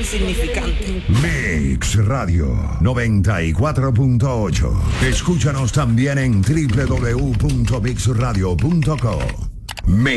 insignificante. Mix Radio 94.8. Escúchanos también en www.mixradio.co.